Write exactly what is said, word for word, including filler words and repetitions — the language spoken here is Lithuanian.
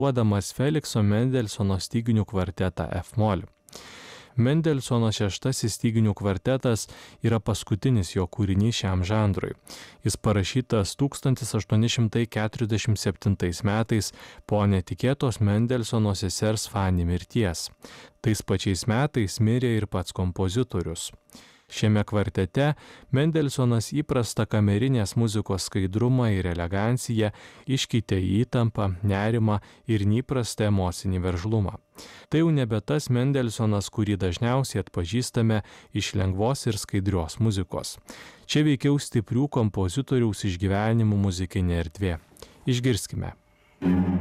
duodamas Felikso Mendelsono styginių kvartetą F mol. Mendelsono šeštasis styginių kvartetas yra paskutinis jo kūrinys šiam žanrui. Jis parašytas tūkstantis aštuoni šimtai keturiasdešimt septintais metais po netikėtos Mendelsono sesers Fani mirties. Tais pačiais metais mirė ir pats kompozitorius. Šiame kvartete Mendelsonas įprastą kamerinės muzikos skaidrumą ir eleganciją iškeitė į įtampą, nerimą ir neįprastą emocinį veržlumą. Tai jau nebe tas Mendelsonas, kurį dažniausiai atpažįstame iš lengvos ir skaidrios muzikos. Čia veikiau stiprių kompozitoriaus išgyvenimų muzikinė erdvė. Išgirskime.